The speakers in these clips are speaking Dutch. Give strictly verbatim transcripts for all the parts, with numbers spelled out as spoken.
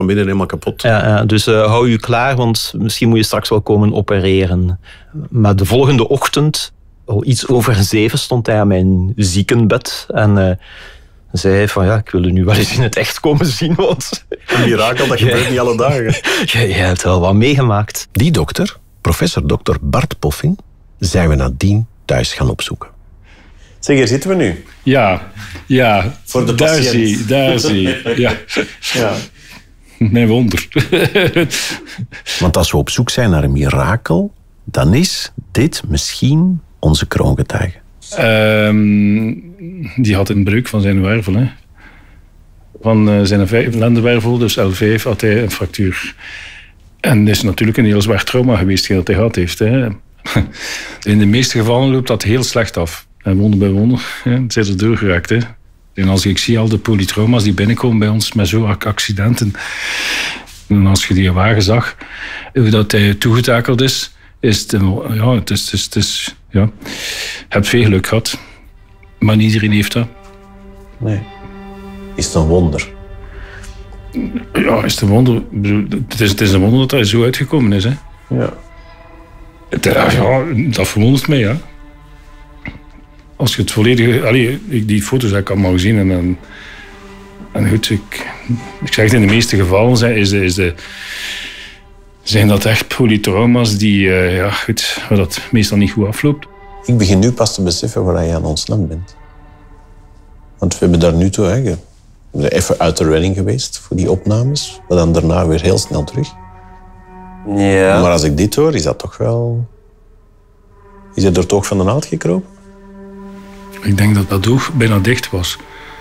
Van binnen helemaal kapot. Ja, ja, dus uh, hou je klaar, want misschien moet je straks wel komen opereren. Maar de volgende ochtend, al iets over zeven, stond hij aan mijn ziekenbed. En uh, zei van, ja, ik wil u nu wel eens in het echt komen zien. Want een mirakel, dat gebeurt niet alle dagen. Jij ja, hebt wel wat meegemaakt. Die dokter, professor dokter Bart Poffin, zijn we nadien thuis gaan opzoeken. Zeg, hier zitten we nu. Ja, ja. Voor de daar patiënt. zie, daar zie. Ja. Ja. Mijn wonder. Want als we op zoek zijn naar een mirakel, dan is dit misschien onze kroongetuige. Um, die had een breuk van zijn wervel. Hè. Van uh, zijn lendenwervel, dus L vijf, had hij een fractuur. En dat is natuurlijk een heel zwaar trauma geweest dat hij gehad heeft. Hè. In de meeste gevallen loopt dat heel slecht af. En wonder bij wonder, het zijn er doorgeraakt. Hè. En als ik zie al de polytrauma's die binnenkomen bij ons met zo'n accidenten. En als je die wagen zag, hoe dat hij toegetakeld is, is het, ja, het is, het is, het is ja, je hebt veel geluk gehad. Maar niet iedereen heeft dat. Nee. Is het een wonder? Ja, is het een wonder? Het is, het is een wonder dat hij zo uitgekomen is. Hè. Ja. Het, ja, dat verwondert mij, ja. Als je het volledige... Allee, die foto's heb ik allemaal gezien. En, en, en goed, ik, ik zeg het, in de meeste gevallen zijn, is de, is de, zijn dat echt polytrauma's die, uh, ja, goed, waar dat meestal niet goed afloopt. Ik begin nu pas te beseffen waar je aan ontsnapt bent. Want we hebben daar nu toe... Hè, we zijn even uit de redding geweest voor die opnames. Maar dan daarna weer heel snel terug. Ja. Maar als ik dit hoor, is dat toch wel... Is het er toch van de naald gekropen? Ik denk dat dat oog bijna dicht was.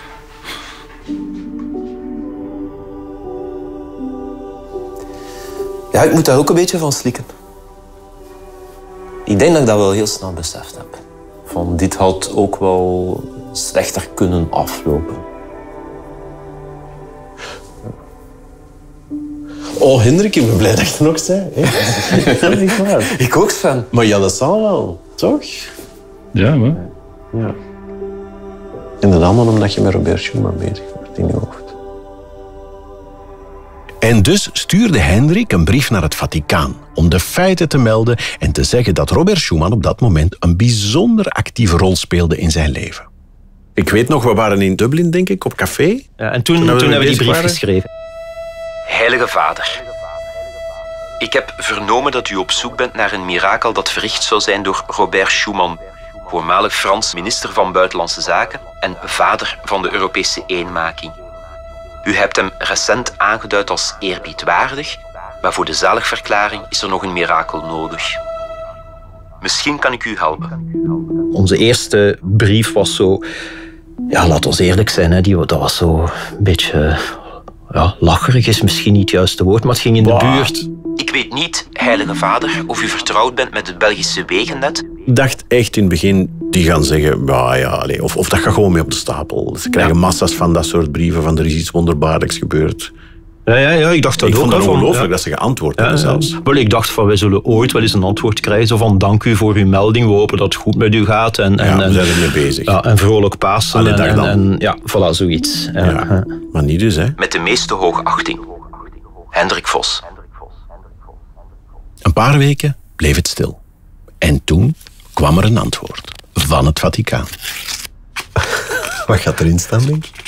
Ja, ik moet daar ook een beetje van slikken. Ik denk dat ik dat wel heel snel beseft heb. Van dit had ook wel slechter kunnen aflopen. Oh, Hendrik, ik ben blij dat je er nog zei. Dat is niet waar. Ik ook, Sven. Maar ja, dat zal wel, toch? Ja, maar... Ja. En dat allemaal omdat je met Robert Schuman bezig wordt in je hoofd. En dus stuurde Hendrik een brief naar het Vaticaan om de feiten te melden en te zeggen dat Robert Schuman op dat moment een bijzonder actieve rol speelde in zijn leven. Ik weet nog, we waren in Dublin, denk ik, op café. Ja, en toen, toen, toen hebben we die brief waren. geschreven. Heilige Vader, ik heb vernomen dat u op zoek bent naar een mirakel dat verricht zou zijn door Robert Schuman, voormalig Frans minister van Buitenlandse Zaken en vader van de Europese eenmaking. U hebt hem recent aangeduid als eerbiedwaardig, maar voor de zaligverklaring is er nog een mirakel nodig. Misschien kan ik u helpen. Onze eerste brief was zo... Ja, laat ons eerlijk zijn, hè, die, dat was zo een beetje... Ja, lacherig is misschien niet het juiste woord, maar het ging in de bah. buurt. Ik weet niet, Heilige Vader, of u vertrouwd bent met het Belgische wegennet. Ik dacht echt in het begin, die gaan zeggen, bah, ja, allez, of, of dat gaat gewoon mee op de stapel. Ze krijgen ja. massa's van dat soort brieven, van er is iets wonderbaarlijks gebeurd. Ja, ja, ja, ik dacht dat ik ook. Ik vond het ongelooflijk ja. dat ze geantwoord hebben ja, zelfs. Wel, ik dacht van, wij zullen ooit wel eens een antwoord krijgen. Zo van, dank u voor uw melding, we hopen dat het goed met u gaat. En, en, ja, we zijn ermee bezig. Ja, en vrolijk Pasen. Allee, en, dag en, en ja, voilà, zoiets. Ja, ja, ja. Maar niet dus, hè. Met de meeste hoogachting. Hendrik Vos. Een paar weken bleef het stil. En toen kwam er een antwoord van het Vaticaan. Wat gaat erin staan, denk ik?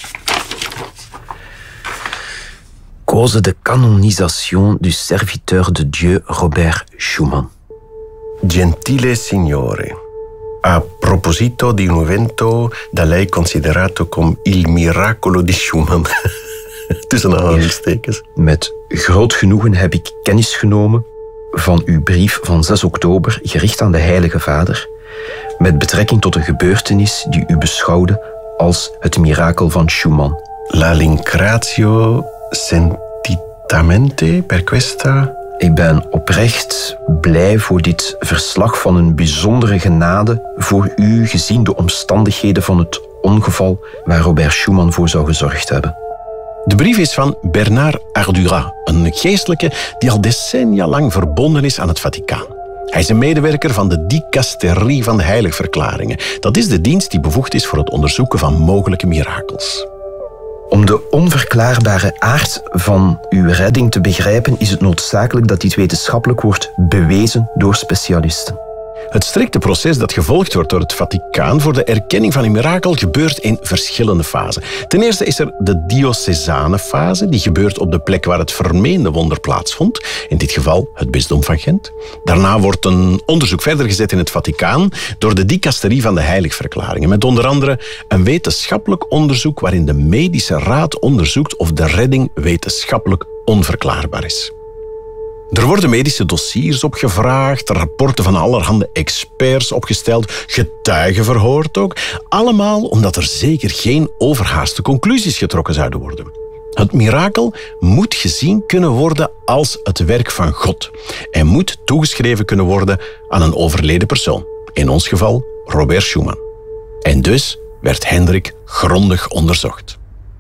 Cause de canonisation du serviteur de Dieu Robert Schuman. Gentile signore, a proposito di un evento da lei considerato come il miracolo di Schuman. Tussen aanhalingstekens. Met groot genoegen heb ik kennis genomen van uw brief van zes oktober, gericht aan de Heilige Vader, met betrekking tot een gebeurtenis die u beschouwde als het mirakel van Schuman. La lincratio sentitamente per questa... Ik ben oprecht blij voor dit verslag van een bijzondere genade voor u, gezien de omstandigheden van het ongeval waar Robert Schuman voor zou gezorgd hebben. De brief is van Bernard Ardurat, een geestelijke die al decennia lang verbonden is aan het Vaticaan. Hij is een medewerker van de dicasterie van de heiligverklaringen. Dat is de dienst die bevoegd is voor het onderzoeken van mogelijke mirakels. Om de onverklaarbare aard van uw redding te begrijpen, is het noodzakelijk dat dit wetenschappelijk wordt bewezen door specialisten. Het strikte proces dat gevolgd wordt door het Vaticaan voor de erkenning van een mirakel gebeurt in verschillende fasen. Ten eerste is er de diocesane fase, die gebeurt op de plek waar het vermeende wonder plaatsvond, in dit geval het bisdom van Gent. Daarna wordt een onderzoek verder gezet in het Vaticaan door de dicasterie van de heiligverklaringen, met onder andere een wetenschappelijk onderzoek waarin de medische raad onderzoekt of de redding wetenschappelijk onverklaarbaar is. Er worden medische dossiers opgevraagd, rapporten van allerhande experts opgesteld, getuigen verhoord ook. Allemaal omdat er zeker geen overhaaste conclusies getrokken zouden worden. Het mirakel moet gezien kunnen worden als het werk van God en moet toegeschreven kunnen worden aan een overleden persoon. In ons geval Robert Schuman. En dus werd Hendrik grondig onderzocht.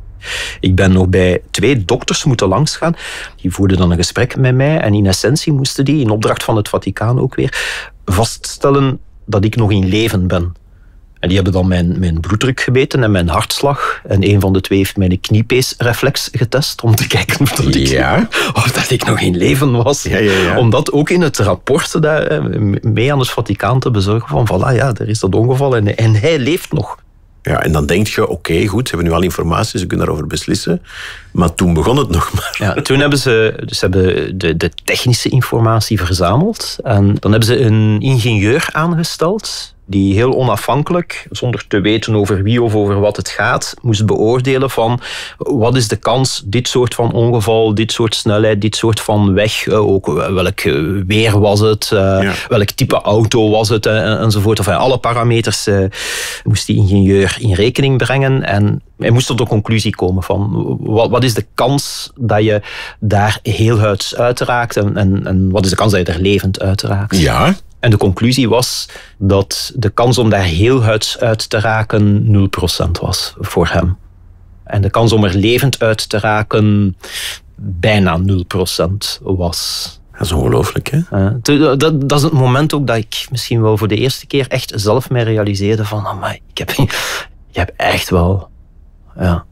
Ik ben nog bij twee dokters moeten langsgaan. Die voerden dan een gesprek met mij en in essentie moesten die, in opdracht van het Vaticaan ook weer, vaststellen dat ik nog in leven ben. En die hebben dan mijn, mijn bloeddruk gemeten en mijn hartslag. En een van de twee heeft mijn kniepeesreflex getest om te kijken of dat, ik, Ja? of dat ik nog in leven was. Ja, ja, ja. Om dat ook in het rapport daar, mee aan het Vaticaan te bezorgen van voilà, ja, er is dat ongeval en, en hij leeft nog. Ja, en dan denk je, oké, okay, goed, ze hebben nu al informatie, ze kunnen daarover beslissen. Maar toen begon het nog maar. Ja, toen hebben ze, dus hebben de, de technische informatie verzameld. En dan hebben ze een ingenieur aangesteld die heel onafhankelijk, zonder te weten over wie of over wat het gaat, moest beoordelen van wat is de kans, dit soort van ongeval, dit soort snelheid, dit soort van weg, ook welk weer was het, ja. welk type auto was het, enzovoort. Enfin, alle parameters moest die ingenieur in rekening brengen en hij moest tot de conclusie komen van wat, wat is de kans dat je daar heelhuids uiteraakt en, en, en wat is de kans dat je er levend uiteraakt. Ja. En de conclusie was dat de kans om daar heelhuids uit te raken nul procent was voor hem. En de kans om er levend uit te raken bijna nul procent was. Dat is ongelooflijk, hè? Uh, dat, dat is het moment ook dat ik misschien wel voor de eerste keer echt zelf mij realiseerde van amai, ik heb, ik heb echt wel... Ja.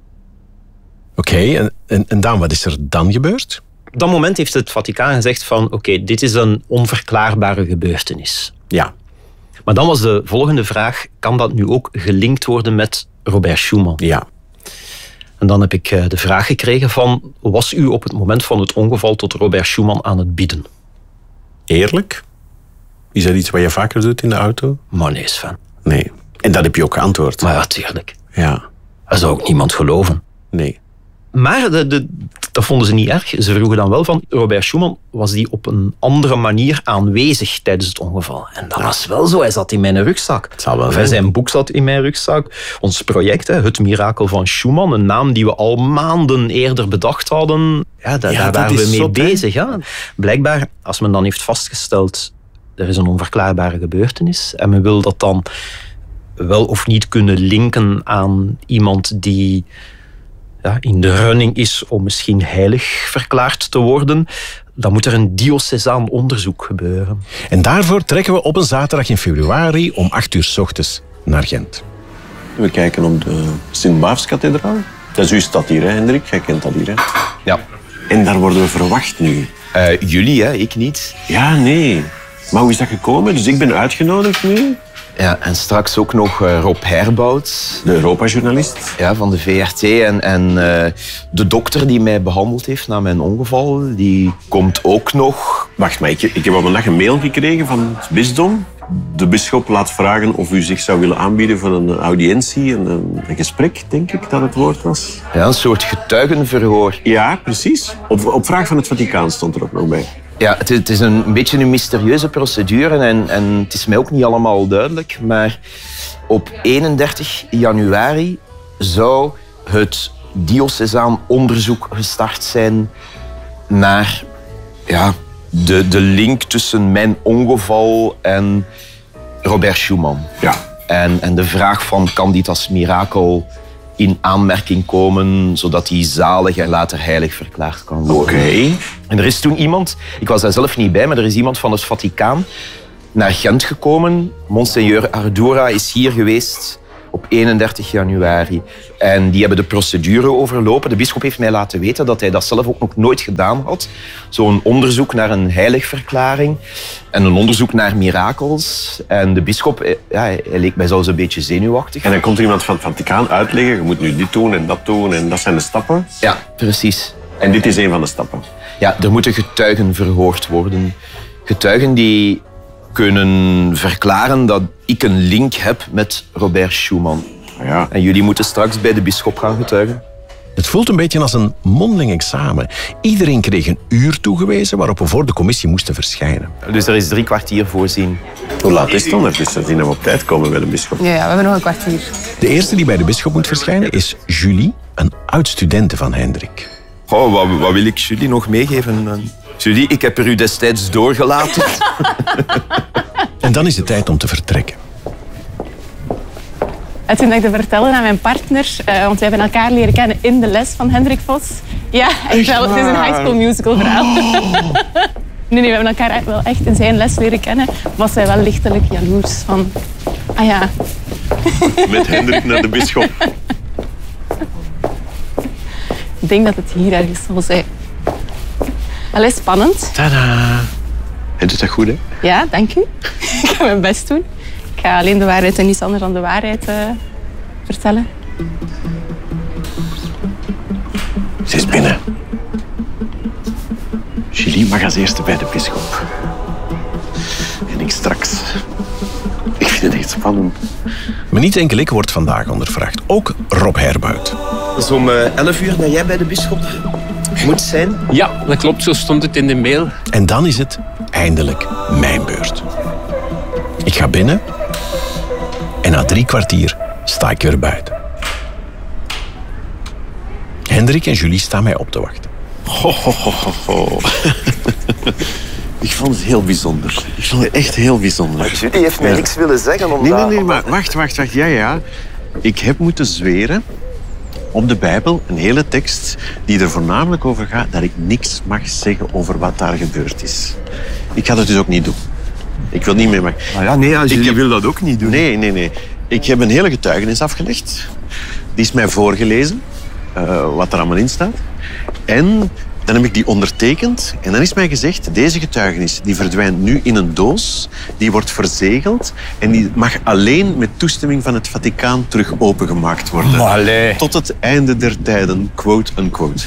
Oké, okay, en, en, en dan, wat is er dan gebeurd? Op dat moment heeft het Vaticaan gezegd van oké, okay, dit is een onverklaarbare gebeurtenis. Ja. Maar dan was de volgende vraag, kan dat nu ook gelinkt worden met Robert Schuman? Ja. En dan heb ik de vraag gekregen van, was u op het moment van het ongeval tot Robert Schuman aan het bieden? Eerlijk? Is dat iets wat je vaker doet in de auto? Maar nee, Sven. Nee. En dat heb je ook geantwoord? Maar ja, tuurlijk. Ja. Dat zou ook niemand geloven. Nee. Maar de, de, dat vonden ze niet erg. Ze vroegen dan wel van Robert Schuman, was die op een andere manier aanwezig tijdens het ongeval? En dat was wel zo. Hij zat in mijn rugzak. Het zal wel zijn. Zijn boek zat in mijn rugzak. Ons project, Het Mirakel van Schuman, een naam die we al maanden eerder bedacht hadden. Ja, daar, ja, daar waren we mee zot, bezig. Ja. Blijkbaar, als men dan heeft vastgesteld, er is een onverklaarbare gebeurtenis en men wil dat dan wel of niet kunnen linken aan iemand die... Ja, in de running is om misschien heilig verklaard te worden, dan moet er een diocesaan onderzoek gebeuren. En daarvoor trekken we op een zaterdag in februari om acht uur 's ochtends naar Gent. We kijken op de Sint-Baafskathedraal. Dat is uw stad hier, hè, Hendrik? Jij kent dat hier, hè? Ja. En daar worden we verwacht nu. Uh, jullie, hè? Ik niet. Ja, nee. Maar hoe is dat gekomen? Dus ik ben uitgenodigd nu. Ja, en straks ook nog uh, Rob Herbout. De Europa-journalist. Ja, van de V R T. En, en uh, de dokter die mij behandeld heeft na mijn ongeval, die komt ook nog. Wacht, maar ik, ik heb op een dag een mail gekregen van het bisdom. De bisschop laat vragen of u zich zou willen aanbieden voor een audiëntie, een, een gesprek, denk ik dat het woord was. Ja, een soort getuigenverhoor. Ja, precies. Op, op vraag van het Vaticaan stond er ook nog bij. Ja, het, het is een, een beetje een mysterieuze procedure en, en het is mij ook niet allemaal duidelijk, maar op eenendertig januari zou het diocesaan onderzoek gestart zijn naar ja, de, de link tussen mijn ongeval en Robert Schuman. Ja. En, en de vraag van, kan dit als mirakel in aanmerking komen, zodat hij zalig en later heilig verklaard kan worden. Oké. Okay. En er is toen iemand, ik was daar zelf niet bij, maar er is iemand van het Vaticaan naar Gent gekomen. Monseigneur Ardura is hier geweest op eenendertig januari. En die hebben de procedure overlopen. De bisschop heeft mij laten weten dat hij dat zelf ook nog nooit gedaan had. Zo'n onderzoek naar een heiligverklaring en een onderzoek naar mirakels. En de bisschop, ja, hij leek mij zelfs een beetje zenuwachtig. En dan komt er iemand van het Vaticaan uitleggen, je moet nu dit doen en dat doen en dat zijn de stappen. Ja, precies. En dit is een van de stappen. Ja, er moeten getuigen verhoord worden. Getuigen die kunnen verklaren dat ik een link heb met Robert Schuman. Ja. En jullie moeten straks bij de bisschop gaan getuigen. Het voelt een beetje als een mondeling examen. Iedereen kreeg een uur toegewezen waarop we voor de commissie moesten verschijnen. Dus er is drie kwartier voorzien. Hoe laat is het dan? Het is dat die op tijd komen bij de bisschop. Ja, ja, we hebben nog een kwartier. De eerste die bij de bisschop moet verschijnen is Julie, een oud-studente van Hendrik. Oh, wat, wat wil ik jullie nog meegeven? Julie, ik heb er u destijds doorgelaten. En dan is het tijd om te vertrekken. En toen ik dat vertelde aan mijn partner, uh, want we hebben elkaar leren kennen in de les van Hendrik Vos. Ja, echt wel. Het is een High School Musical verhaal. Oh. Nee, nee, we hebben elkaar wel echt in zijn les leren kennen. Was hij wel lichtelijk jaloers van... Ah ja. Met Hendrik naar de bisschop. Ik denk dat het hier ergens zal zijn. Allee, spannend. Tada. En doet dat goed, hè? Ja, dank u. Ik ga mijn best doen. Ik ga alleen de waarheid en niets anders dan de waarheid uh, vertellen. Ze is binnen. Julie mag als eerste bij de bisschop. En ik straks. Ik vind het echt spannend. Maar niet enkel ik wordt vandaag ondervraagd. Ook Rob Herbuit. Het is om elf uur dat jij bij de bisschop moet zijn. Ja, dat klopt. Zo stond het in de mail. En dan is het eindelijk mijn beurt. Ik ga binnen. En na drie kwartier sta ik weer buiten. Hendrik en Julie staan mij op te wachten. Ho, ho, ho, ho, ho. Ik vond het heel bijzonder. Ik vond het echt heel bijzonder. Maar Julie heeft mij niks willen zeggen. Omdat... Nee, nee, nee, maar wacht, wacht, wacht. Ja, ja. Ik heb moeten zweren op de Bijbel, een hele tekst die er voornamelijk over gaat, dat ik niks mag zeggen over wat daar gebeurd is. Ik ga dat dus ook niet doen. Ik wil niet meer... Maar... Ah ja, nee, als jullie heb... wil dat ook niet doen. Nee, nee, nee. Ik heb een hele getuigenis afgelegd. Die is mij voorgelezen, uh, wat er allemaal in staat. En dan heb ik die ondertekend. En dan is mij gezegd, deze getuigenis die verdwijnt nu in een doos. Die wordt verzegeld. En die mag alleen met toestemming van het Vaticaan terug opengemaakt worden. Allee. Tot het einde der tijden, quote unquote.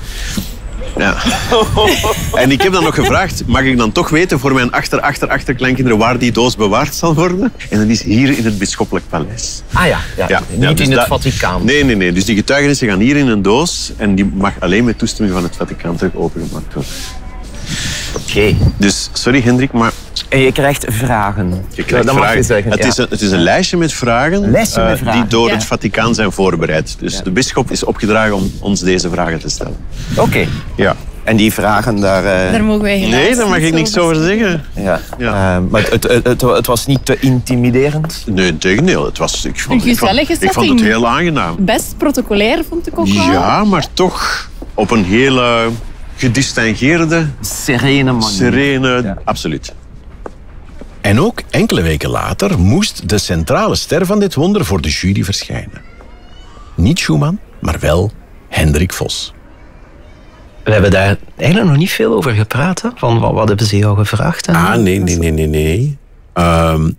Ja. En ik heb dan nog gevraagd, mag ik dan toch weten voor mijn achter, achter, achterkleinkinderen waar die doos bewaard zal worden? En dat is hier in het Bisschoppelijk Paleis. Ah ja, ja. Ja, niet ja, dus in het dat... Vaticaan. Nee, nee, nee. Dus die getuigenissen gaan hier in een doos en die mag alleen met toestemming van het Vaticaan terug opengemaakt worden. Oké. Okay. Dus, sorry Hendrik, maar... En je krijgt vragen. Je krijgt dat vragen. mag je zeggen. Het, ja. is een, het is een lijstje met vragen, lijstje met uh, vragen. die door ja. het Vaticaan zijn voorbereid. Dus ja. de bisschop is opgedragen om ons deze vragen te stellen. Oké. Okay. Ja. En die vragen daar... Uh... Daar mogen wij helaas Nee, daar mag ik niks over zeggen. Ja. Ja. Uh, maar het, het, het, het was niet te intimiderend? Nee, tegendeel. Het was, ik, vond, Een ik, vond, gezellige ik vond het setting. heel aangenaam. Best protocolair vond ik ook wel. Ja, maar toch op een hele gedistingeerde, serene manier. Serene, ja. Absoluut. En ook enkele weken later moest de centrale ster van dit wonder voor de jury verschijnen. Niet Schuman, maar wel Hendrik Vos. We hebben daar eigenlijk nog niet veel over gepraat. Hè? Van wat, wat hebben ze jou gevraagd? En Ah, nee, nee, nee, nee, nee. Um,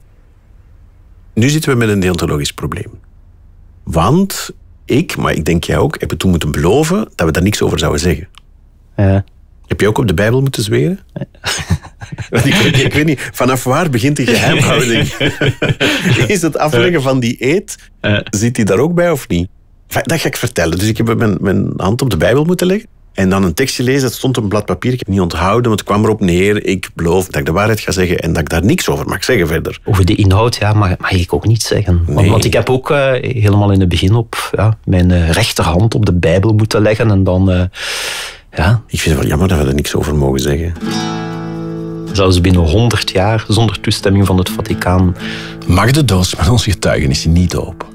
nu zitten we met een deontologisch probleem. Want ik, maar ik denk jij ook, hebben toen moeten beloven dat we daar niks over zouden zeggen. Ja. Heb je ook op de Bijbel moeten zweren? Want ik, weet, ik weet niet, vanaf waar begint die geheimhouding? Is het afleggen van die eed? Zit die daar ook bij of niet? Dat ga ik vertellen. Dus ik heb mijn, mijn hand op de Bijbel moeten leggen. En dan een tekstje lezen, dat stond op een blad papier. Ik heb het niet onthouden, want het kwam erop neer. Ik beloof dat ik de waarheid ga zeggen en dat ik daar niks over mag zeggen verder. Over de inhoud ja, mag, mag ik ook niet zeggen. Nee. Want, want ik heb ook uh, helemaal in het begin op ja, mijn uh, rechterhand op de Bijbel moeten leggen. En dan... Uh, ja. Ik vind het wel jammer dat we er niks over mogen zeggen. Zelfs binnen honderd jaar, zonder toestemming van het Vaticaan. Mag de doos met onze getuigenissen niet open?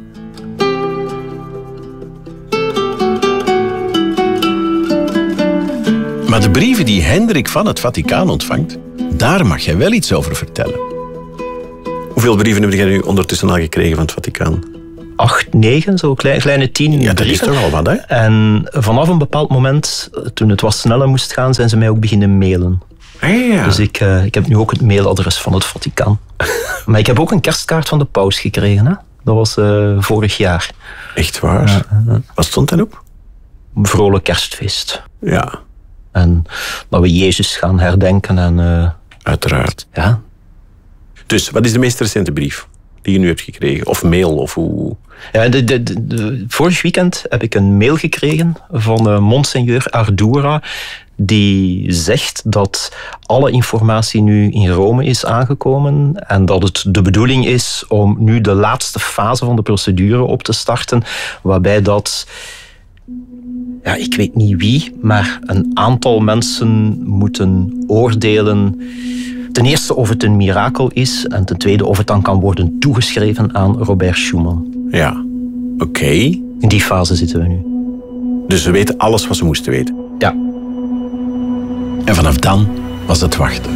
Maar de brieven die Hendrik van het Vaticaan ontvangt, daar mag jij wel iets over vertellen. Hoeveel brieven heb jij nu ondertussen al gekregen van het Vaticaan? acht, negen, zo klein, kleine tien Ja, dat brieven. is toch al wat, hè? En vanaf een bepaald moment, toen het wat sneller moest gaan, zijn ze mij ook beginnen mailen. Ah, ja. Dus ik, uh, ik heb nu ook het mailadres van het Vaticaan. Maar ik heb ook een kerstkaart van de paus gekregen. Hè? Dat was uh, vorig jaar. Echt waar? Ja, uh, Wat stond daarop? Een vrolijk kerstfeest. Ja. En dat we Jezus gaan herdenken. En, uh, Uiteraard. Ja. Dus, wat is de meest recente brief die je nu hebt gekregen? Of mail, of hoe... Ja, de, de, de, de, vorig weekend heb ik een mail gekregen van uh, Monseigneur Ardura, die zegt dat alle informatie nu in Rome is aangekomen en dat het de bedoeling is om nu de laatste fase van de procedure op te starten, waarbij dat, ja, ik weet niet wie, maar een aantal mensen moeten oordelen. Ten eerste of het een mirakel is en ten tweede of het dan kan worden toegeschreven aan Robert Schuman. Ja, oké. Okay. In die fase zitten we nu. Dus ze weten alles wat ze moesten weten? Ja. En vanaf dan was het wachten.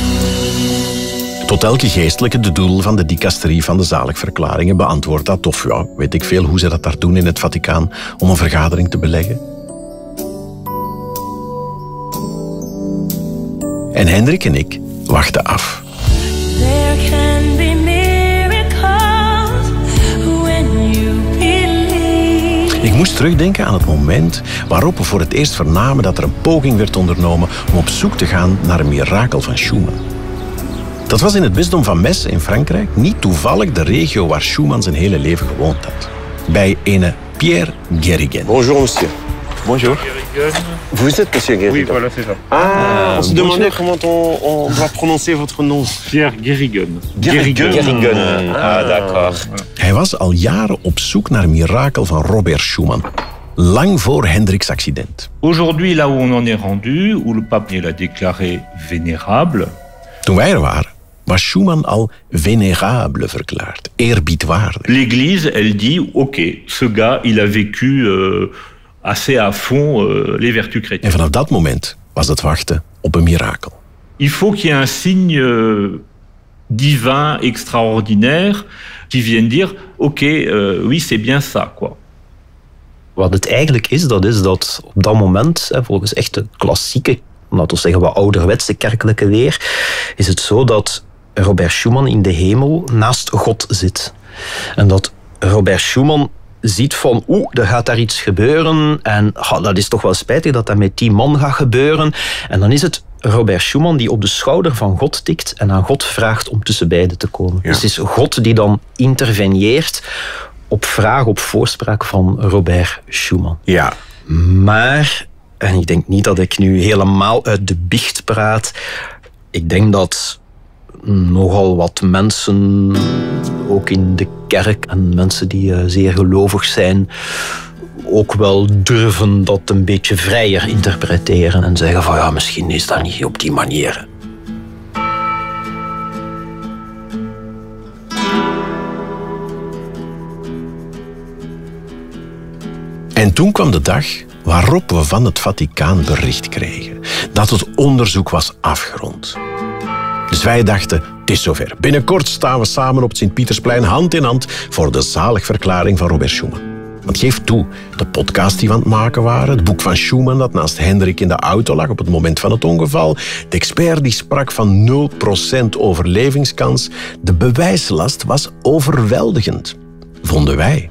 Tot elke geestelijke de doel van de dicasterie van de zaligverklaringen beantwoordt dat, of ja, weet ik veel hoe ze dat daar doen in het Vaticaan, om een vergadering te beleggen. En Hendrik en ik wachten af. Ik moest terugdenken aan het moment waarop we voor het eerst vernamen dat er een poging werd ondernomen om op zoek te gaan naar een mirakel van Schuman. Dat was in het bisdom van Metz in Frankrijk, niet toevallig de regio waar Schuman zijn hele leven gewoond had. Bij ene Pierre Guérigen. Bonjour, monsieur. Bonjour. Vous êtes monsieur Guérigen? Oui, voilà, c'est ça. Ah, euh, on se demandait comment on, on doit prononcer votre nom. Pierre Guérigen. Guérigen. Guérigen. Ah, d'accord. Hij was al jaren op zoek naar een mirakel van Robert Schuman. Lang voor Hendrik's accident. Aujourd'hui, là où on en est rendu, où le pape l'a déclaré vénérable. Toen wij er waren, was Schuman al vénérable verklaard, eerbiedwaardig. L'Église, elle dit, ok, ce gars, il a vécu euh, assez à fond euh, les vertus chrétiennes. En vanaf dat moment was het wachten op een mirakel. Il faut qu'il y ait un signe euh, divin, extraordinaire, qui vienne dire, ok, euh, oui, c'est bien ça, quoi. Wat het eigenlijk is, dat is dat op dat moment, volgens echt de klassieke, laten we zeggen wat ouderwetse kerkelijke leer, is het zo dat Robert Schuman in de hemel naast God zit. En dat Robert Schuman ziet van, oeh, er gaat daar iets gebeuren en oh, dat is toch wel spijtig dat dat met die man gaat gebeuren. En dan is het Robert Schuman die op de schouder van God tikt en aan God vraagt om tussen beiden te komen. Ja. Dus het is God die dan interveneert op vraag, op voorspraak van Robert Schuman. Ja. Maar, en ik denk niet dat ik nu helemaal uit de biecht praat, ik denk dat nogal wat mensen, ook in de kerk en mensen die zeer gelovig zijn, ook wel durven dat een beetje vrijer interpreteren en zeggen van ja, misschien is dat niet op die manier. En toen kwam de dag waarop we van het Vaticaan bericht kregen dat het onderzoek was afgerond. Dus wij dachten, het is zover. Binnenkort staan we samen op het Sint-Pietersplein hand in hand voor de zaligverklaring van Robert Schuman. Want geef toe, de podcast die we aan het maken waren, het boek van Schuman dat naast Hendrik in de auto lag op het moment van het ongeval, de expert die sprak van nul procent overlevingskans, de bewijslast was overweldigend, vonden wij.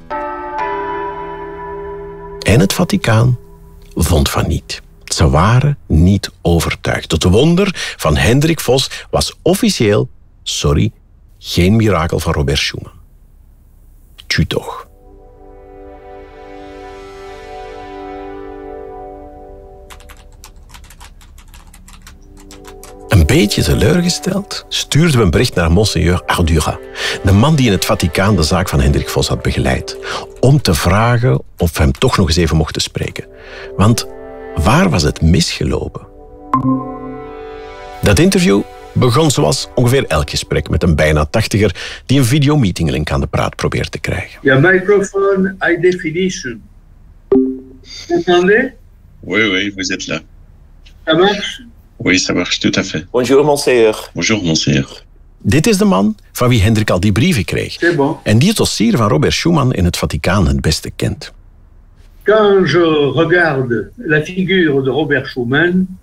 En het Vaticaan vond van niet. Ze waren niet overtuigd. Het wonder van Hendrik Vos was officieel, sorry, geen mirakel van Robert Schuman. Tju toch. Een beetje teleurgesteld stuurden we een bericht naar Monseigneur Ardura, de man die in het Vaticaan de zaak van Hendrik Vos had begeleid, om te vragen of we hem toch nog eens even mochten spreken. Want waar was het misgelopen? Dat interview begon zoals ongeveer elk gesprek met een bijna tachtiger die een videomeetinglink aan de praat probeert te krijgen. Ja, microphone high definition. Entendez? Oui, oui, vous êtes là. Ça marche? Oui, ça marche tout à fait. Bonjour, monseigneur. Bonjour, monseigneur. Dit is de man van wie Hendrik al die brieven kreeg. Bon. En die het dossier van Robert Schuman in het Vaticaan het beste kent. Quand je regarde la figure de Robert Schuman,